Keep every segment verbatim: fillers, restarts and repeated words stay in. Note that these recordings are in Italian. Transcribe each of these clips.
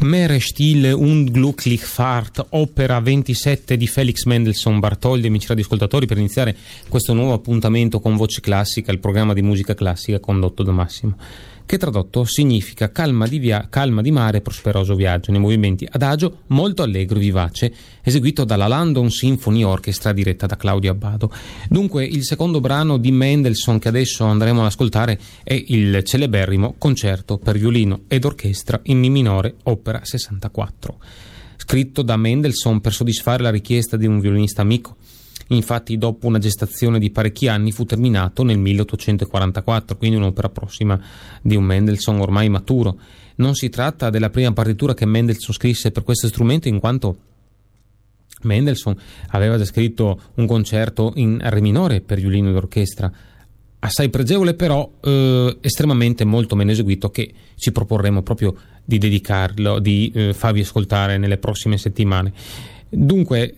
Mere Stille und Glücklich Fahrt, opera ventisette di Felix Mendelssohn Bartholdy, amici radioascoltatori, per iniziare questo nuovo appuntamento con Voce Classica, il programma di musica classica condotto da Massimo, che tradotto significa calma di, via- calma di mare e prosperoso viaggio, nei movimenti adagio, molto allegro e vivace, eseguito dalla London Symphony Orchestra diretta da Claudio Abbado. Dunque il secondo brano di Mendelssohn che adesso andremo ad ascoltare è il celeberrimo Concerto per violino ed orchestra in Mi minore, opera sessantaquattro, scritto da Mendelssohn per soddisfare la richiesta di un violinista amico. Infatti, dopo una gestazione di parecchi anni, fu terminato nel milleottocentoquarantaquattro, quindi un'opera prossima di un Mendelssohn ormai maturo. Non si tratta della prima partitura che Mendelssohn scrisse per questo strumento, in quanto Mendelssohn aveva già scritto un concerto in Re minore per violino ed orchestra, assai pregevole, però eh, estremamente molto meno eseguito, che ci proporremo proprio di dedicarlo, di eh, farvi ascoltare nelle prossime settimane. Dunque,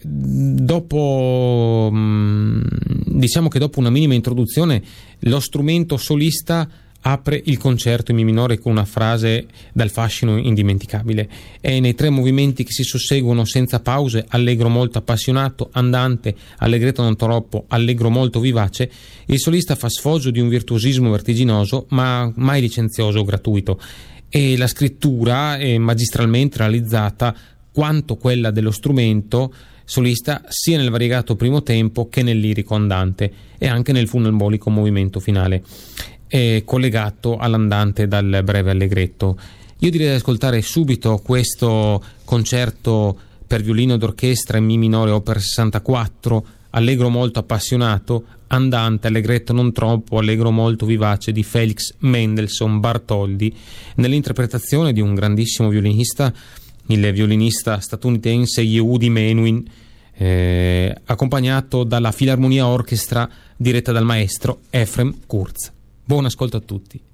dopo diciamo che dopo una minima introduzione, lo strumento solista apre il concerto in Mi minore con una frase dal fascino indimenticabile. E nei tre movimenti che si susseguono senza pause, allegro molto appassionato, andante, allegretto non troppo, allegro molto vivace, il solista fa sfoggio di un virtuosismo vertiginoso, ma mai licenzioso o gratuito. E la scrittura è magistralmente realizzata quanto quella dello strumento solista, sia nel variegato primo tempo che nel lirico andante e anche nel funambolico movimento finale, è collegato all'andante dal breve allegretto. Io direi di ascoltare subito questo concerto per violino d'orchestra in Mi minore, opera sessantaquattro, allegro molto appassionato, andante, allegretto non troppo, allegro molto vivace di Felix Mendelssohn Bartholdy, nell'interpretazione di un grandissimo violinista, il violinista statunitense Yehudi Menuhin, eh, accompagnato dalla Filarmonia Orchestra diretta dal maestro Efrem Kurz. Buon ascolto a tutti.